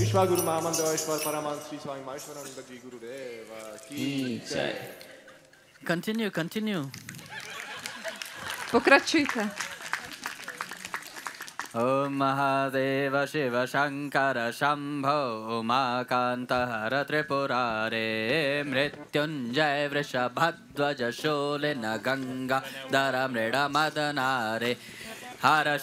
विश्वगुरु महामंडलेश्वर परमानंद श्री स्वामी महेश्वरानंद जी गुरुदेव की जय. Continue. Pokračujte. Om Mahadeva Shiva Shankara Shambho Umakanta Hara Tripurare Mrityunjay Vrishabhadvaja Sholena Ganga Dhara Mrida Madanare Hara